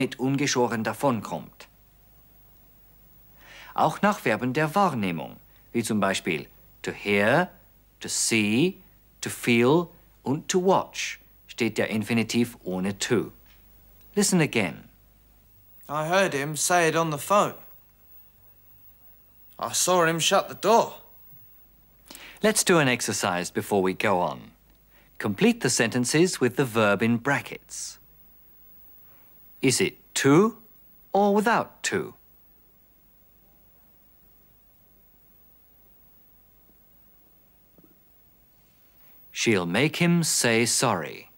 mit ungeschoren davonkommt. Auch nach Verben der Wahrnehmung, wie zum Beispiel to hear, to see, to feel und to watch, steht der Infinitiv ohne to. Listen again. I heard him say it on the phone. I saw him shut the door. Let's do an exercise before we go on. Complete the sentences with the verb in brackets. Is it to or without to? She'll make him say sorry.